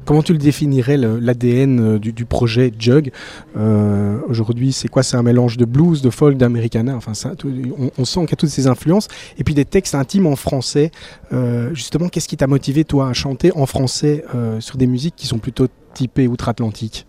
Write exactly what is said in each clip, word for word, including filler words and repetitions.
comment tu le définirais, le, l'A D N du, du projet Jug euh, aujourd'hui, c'est quoi? C'est un mélange de blues, de folk, d'Americana. Enfin, ça, tout, on, on sent qu'il y a toutes ces influences. Et puis des textes intimes en français. Euh, justement, qu'est-ce qui t'a motivé, toi, à chanter en français euh, sur des musiques qui sont plutôt typées outre-Atlantique?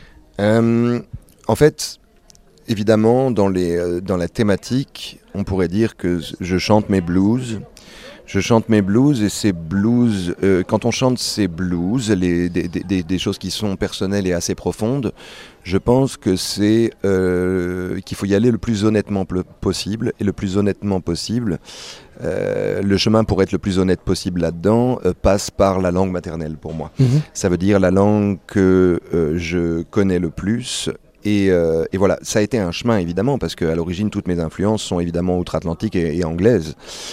euh, En fait, évidemment, dans, les, euh, dans la thématique, on pourrait dire que je chante mes blues. Je chante mes blues et ces blues, euh, quand on chante ces blues, les, des, des, des choses qui sont personnelles et assez profondes, je pense que c'est euh, qu'il faut y aller le plus honnêtement possible. Et le plus honnêtement possible, euh, le chemin pour être le plus honnête possible là-dedans euh, passe par la langue maternelle pour moi. Mmh. Ça veut dire la langue que euh, je connais le plus. Et, euh, et voilà, ça a été un chemin évidemment, parce qu'à l'origine, toutes mes influences sont évidemment outre-Atlantique et, et anglaises.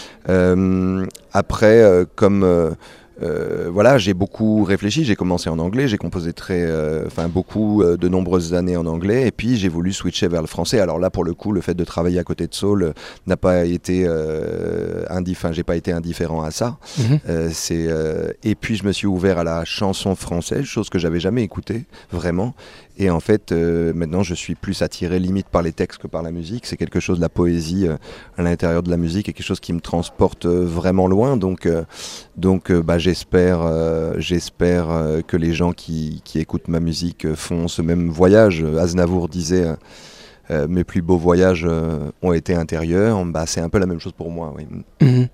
Euh, après, euh, comme euh, euh, voilà, j'ai beaucoup réfléchi, j'ai commencé en anglais, j'ai composé très, enfin euh, beaucoup euh, de nombreuses années en anglais, et puis j'ai voulu switcher vers le français. Alors là, pour le coup, le fait de travailler à côté de Soul euh, n'a pas été euh, indifférent, j'ai pas été indifférent à ça. Mmh. Euh, c'est, euh, et puis je me suis ouvert à la chanson française, chose que j'avais jamais écoutée vraiment. Et en fait, euh, maintenant, je suis plus attiré limite par les textes que par la musique. C'est quelque chose, de la poésie euh, à l'intérieur de la musique, et quelque chose qui me transporte euh, vraiment loin. Donc, euh, donc euh, bah, j'espère, euh, j'espère euh, que les gens qui, qui écoutent ma musique euh, font ce même voyage. Aznavour disait euh, euh, mes plus beaux voyages euh, ont été intérieurs. Bah, c'est un peu la même chose pour moi. Oui. Mmh.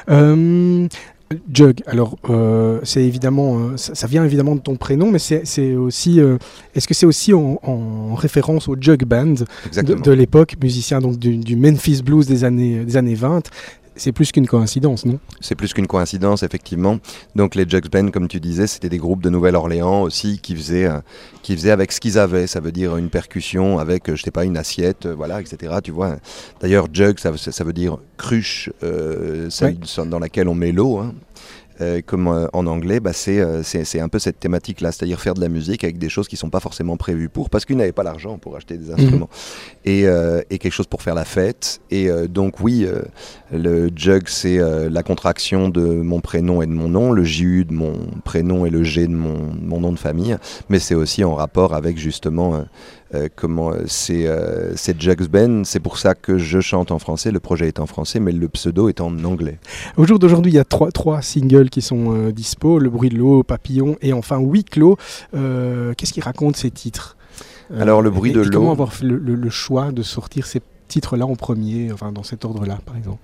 Euh... Jug, alors euh, c'est évidemment, euh, ça, ça vient évidemment de ton prénom, mais c'est, c'est aussi, euh, est-ce que c'est aussi en, en référence au Jug Band de, de l'époque, musicien donc du, du Memphis Blues des années, des années vingt? C'est plus qu'une coïncidence, non? C'est plus qu'une coïncidence, effectivement. Donc les Jug Band, comme tu disais, c'était des groupes de Nouvelle-Orléans aussi qui faisaient, euh, qui faisaient avec ce qu'ils avaient. Ça veut dire une percussion avec, je sais pas, une assiette, euh, voilà, et cetera. Tu vois. D'ailleurs, Jug, ça, ça veut dire cruche, euh, celle oui. dans laquelle on met l'eau. Hein. Euh, comme euh, en anglais, bah, c'est, euh, c'est, c'est un peu cette thématique-là, c'est-à-dire faire de la musique avec des choses qui ne sont pas forcément prévues pour, parce qu'ils n'avaient pas l'argent pour acheter des instruments, mmh. et, euh, et quelque chose pour faire la fête. Et euh, donc oui, euh, le Jug, c'est euh, la contraction de mon prénom et de mon nom, le J U de mon prénom et le G de mon, mon nom de famille, mais c'est aussi en rapport avec justement... Euh, Euh, comment c'est, euh, c'est Jug's Band, c'est pour ça que je chante en français, le projet est en français, mais le pseudo est en anglais. Au jour d'aujourd'hui, il y a trois, trois singles qui sont euh, dispo, Le bruit de l'eau, Papillon et enfin Huis clos. Euh, qu'est-ce qu'ils racontent ces titres? euh, Alors le bruit et, de et l'eau... Comment avoir le, le, le choix de sortir ces titres-là en premier, enfin dans cet ordre-là par exemple?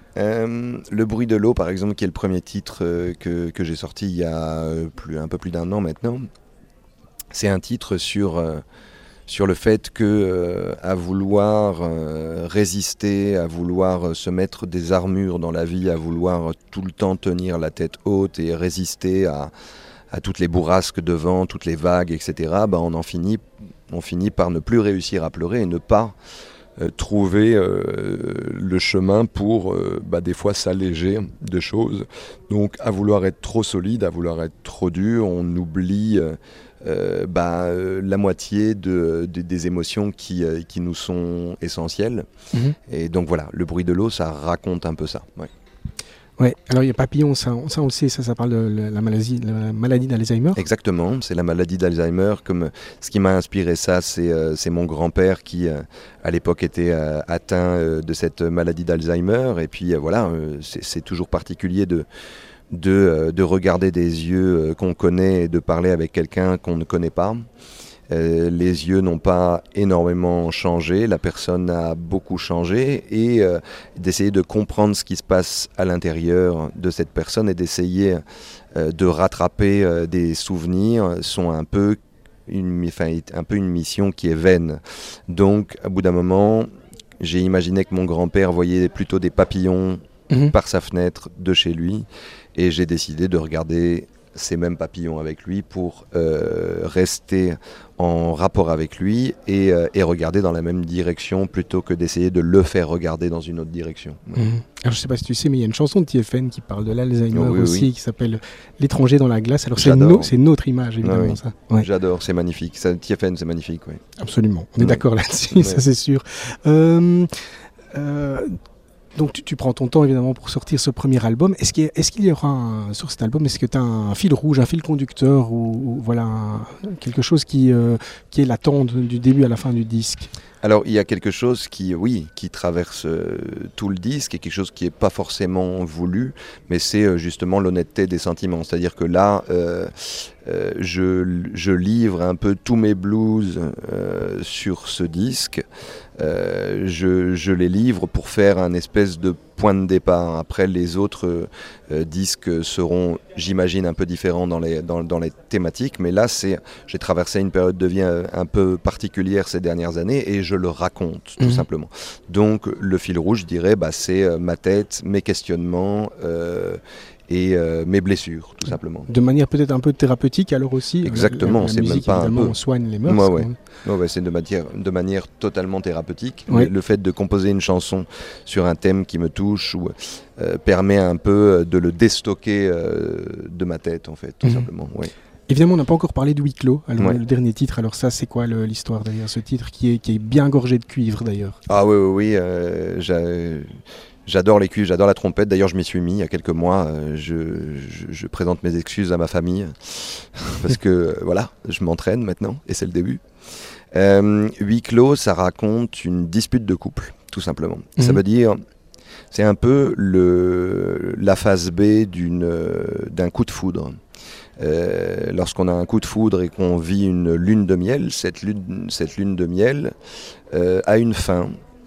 Euh, le bruit de l'eau par exemple, qui est le premier titre euh, que, que j'ai sorti il y a euh, plus, un peu plus d'un an maintenant, c'est un titre sur... Euh, sur le fait que euh, à vouloir euh, résister, à vouloir euh, se mettre des armures dans la vie, à vouloir euh, tout le temps tenir la tête haute et résister à, à toutes les bourrasques de vent, toutes les vagues, et cetera, bah, on en finit, on finit par ne plus réussir à pleurer et ne pas euh, trouver euh, le chemin pour euh, bah, des fois s'alléger de choses. Donc à vouloir être trop solide, à vouloir être trop dur, on oublie... Euh, Euh, bah, euh, la moitié de, de, des émotions qui, euh, qui nous sont essentielles. Mmh. Et donc voilà, le bruit de l'eau, ça raconte un peu ça. Ouais. Ouais. Alors il y a Papillon, ça, ça on le sait, ça, ça parle de la maladie, la maladie d'Alzheimer. Exactement, c'est la maladie d'Alzheimer. Comme, ce qui m'a inspiré ça, c'est, euh, c'est mon grand-père qui, euh, à l'époque, était euh, atteint euh, de cette maladie d'Alzheimer. Et puis euh, voilà, euh, c'est, c'est toujours particulier de... De, euh, de regarder des yeux euh, qu'on connaît et de parler avec quelqu'un qu'on ne connaît pas. Euh, les yeux n'ont pas énormément changé, la personne a beaucoup changé, et euh, d'essayer de comprendre ce qui se passe à l'intérieur de cette personne et d'essayer euh, de rattraper euh, des souvenirs sont un peu, une, enfin, un peu une mission qui est vaine. Donc, à bout d'un moment, j'ai imaginé que mon grand-père voyait plutôt des papillons mmh. par sa fenêtre de chez lui. Et j'ai décidé de regarder ces mêmes papillons avec lui pour euh, rester en rapport avec lui et, euh, et regarder dans la même direction plutôt que d'essayer de le faire regarder dans une autre direction. Ouais. Mmh. Alors je ne sais pas si tu sais, mais il y a une chanson de T F N qui parle de l'Alzheimer oh, oui, aussi, oui. qui s'appelle L'étranger dans la glace. Alors c'est, no, c'est notre image, évidemment. Ah, oui. ça. Ouais. J'adore, c'est magnifique. Ça, T F N, c'est magnifique. Oui. Absolument, on est ouais. d'accord là-dessus, ouais. ça c'est sûr. Euh, euh, donc tu, tu prends ton temps évidemment pour sortir ce premier album. Est-ce qu'il y, est-ce qu'il y aura un, sur cet album, est-ce que tu as un fil rouge, un fil conducteur ou, ou voilà un, quelque chose qui, euh, qui est l'attente du début à la fin du disque? Alors, il y a quelque chose qui, oui, qui traverse euh, tout le disque et quelque chose qui n'est pas forcément voulu, mais c'est euh, justement l'honnêteté des sentiments. C'est-à-dire que là, euh, euh, je, je livre un peu tous mes blues euh, sur ce disque. Euh, je, je les livre pour faire un espèce de point de départ. Après, les autres euh, disques seront, j'imagine, un peu différents dans les, dans, dans les thématiques, mais là, c'est, j'ai traversé une période de vie un peu particulière ces dernières années et je le raconte, tout mmh. simplement. Donc, le fil rouge, je dirais, bah, c'est ma tête, mes questionnements, euh, et euh, mes blessures, tout simplement. De manière peut-être un peu thérapeutique alors aussi. Exactement, la, la, la c'est musique, même pas un peu. On soigne les mœurs. Ouais, ouais. Ouais, ouais, c'est de manière, de manière totalement thérapeutique. Ouais. Le fait de composer une chanson sur un thème qui me touche ou, euh, permet un peu de le déstocker euh, de ma tête, en fait, tout mmh. simplement. Ouais. Évidemment, on n'a pas encore parlé de Huis clos, alors ouais. le dernier titre. Alors ça, c'est quoi le, l'histoire derrière ce titre qui est, qui est bien gorgé de cuivre d'ailleurs? Ah oui, oui, oui. Euh, j'ai... J'adore les cuivres, j'adore la trompette. D'ailleurs, je m'y suis mis il y a quelques mois. Euh, je, je, je présente mes excuses à ma famille parce que euh, voilà, je m'entraîne maintenant et c'est le début. Euh, Huis clos, ça raconte une dispute de couple, tout simplement. Mmh. Ça veut dire, c'est un peu le, la phase B d'une, d'un coup de foudre. Euh, lorsqu'on a un coup de foudre et qu'on vit une lune de miel, cette lune, cette lune de miel euh, a une fin.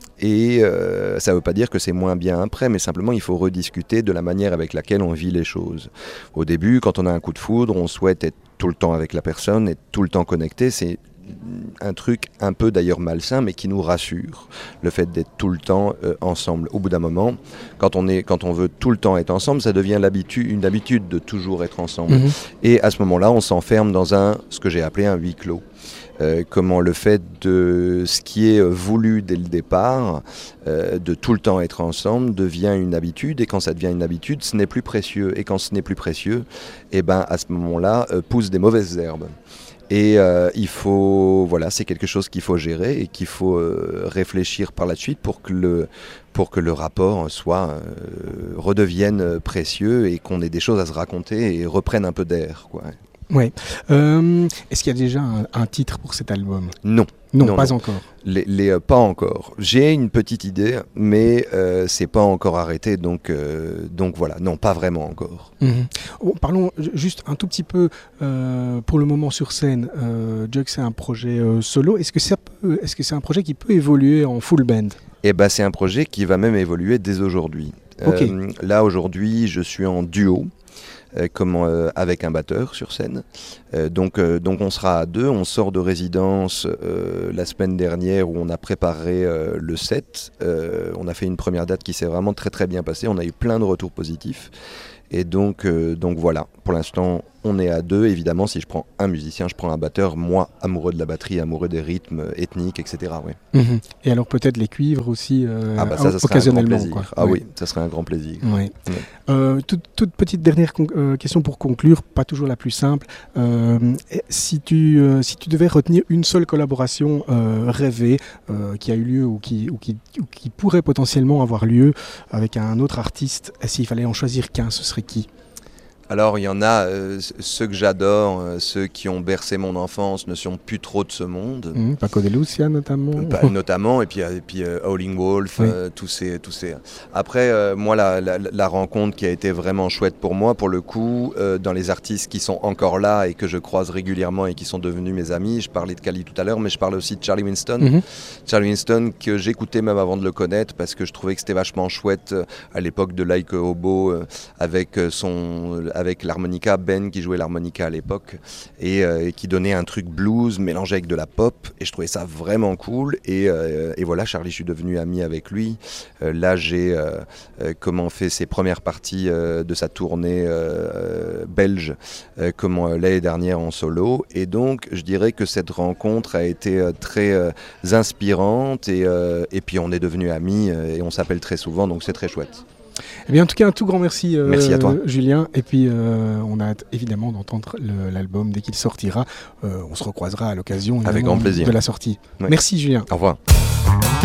Et euh, ça ne veut pas dire que c'est moins bien après, mais simplement il faut rediscuter de la manière avec laquelle on vit les choses. Au début, quand on a un coup de foudre, on souhaite être tout le temps avec la personne, être tout le temps connecté. C'est un truc un peu d'ailleurs malsain, mais qui nous rassure, le fait d'être tout le temps euh, ensemble. Au bout d'un moment, quand on, est, quand on veut tout le temps être ensemble, ça devient l'habitude, une habitude de toujours être ensemble. Mmh. Et à ce moment-là, on s'enferme dans un, ce que j'ai appelé un huis clos. Euh, comment le fait de ce qui est voulu dès le départ, euh, de tout le temps être ensemble, devient une habitude, et quand ça devient une habitude, ce n'est plus précieux, et quand ce n'est plus précieux, et ben à ce moment-là, euh, poussent des mauvaises herbes. Et euh, il faut, voilà, c'est quelque chose qu'il faut gérer et qu'il faut euh, réfléchir par la suite pour que le, pour que le rapport soit, euh, redevienne précieux et qu'on ait des choses à se raconter et reprenne un peu d'air, quoi. Ouais. Euh, est-ce qu'il y a déjà un, un titre pour cet album? Non. Non, non pas non. encore. Les, les, euh, pas encore. J'ai une petite idée, mais euh, c'est pas encore arrêté, donc, euh, donc voilà. Non, pas vraiment encore. Mmh. Oh, parlons juste un tout petit peu euh, pour le moment sur scène. Euh, Jug, c'est un projet euh, solo. Est-ce que, ça peut, est-ce que c'est un projet qui peut évoluer en full band? Eh ben, c'est un projet qui va même évoluer dès aujourd'hui. Okay. Euh, là, aujourd'hui, je suis en duo. Euh, comment, euh, avec un batteur sur scène. Euh, donc, euh, donc on sera à deux. On sort de résidence euh, la semaine dernière où on a préparé euh, le set. Euh, on a fait une première date qui s'est vraiment très très bien passée. On a eu plein de retours positifs. Et donc, euh, donc voilà, pour l'instant, on est à deux. Évidemment, si je prends un musicien, je prends un batteur, moi, amoureux de la batterie, amoureux des rythmes ethniques, et cetera. Ouais. Mmh. Et alors peut-être les cuivres aussi, euh, ah bah ça, ça occasionnellement. Quoi. Ah ouais. Oui, ça serait un grand plaisir. Ouais. Ouais. Euh, toute, toute petite dernière con- euh, question pour conclure, pas toujours la plus simple. Euh, si, tu, euh, si tu devais retenir une seule collaboration euh, rêvée euh, qui a eu lieu ou qui, ou, qui, ou qui pourrait potentiellement avoir lieu avec un autre artiste, s'il fallait en choisir qu'un, ce serait qui? Alors il y en a, euh, ceux que j'adore, euh, ceux qui ont bercé mon enfance ne sont plus trop de ce monde. Mmh, Paco de Lucia notamment. Euh, pas, notamment, et puis, et puis euh, Howling Wolf, oui. euh, tous, ces, tous ces... Après, euh, moi, la, la, la rencontre qui a été vraiment chouette pour moi, pour le coup, euh, dans les artistes qui sont encore là et que je croise régulièrement et qui sont devenus mes amis, je parlais de Kali tout à l'heure, mais je parle aussi de Charlie Winston. Mmh. Charlie Winston que j'écoutais même avant de le connaître parce que je trouvais que c'était vachement chouette euh, à l'époque de Like a Hobo euh, avec son... avec l'harmonica, Ben qui jouait l'harmonica à l'époque et, euh, et qui donnait un truc blues mélangé avec de la pop et je trouvais ça vraiment cool et, euh, et voilà, Charlie, je suis devenu ami avec lui. Euh, là j'ai euh, euh, comment fait ses premières parties euh, de sa tournée euh, belge euh, comment euh, l'année dernière en solo et donc je dirais que cette rencontre a été euh, très euh, inspirante et, euh, et puis on est devenus amis euh, et on s'appelle très souvent donc c'est très chouette. Eh bien, en tout cas, un tout grand merci, euh, merci à toi. Julien. Et puis, euh, on a hâte évidemment d'entendre le, l'album dès qu'il sortira. Euh, on se recroisera à l'occasion Avec grand plaisir. de la sortie. Oui. Merci, Julien. Au revoir.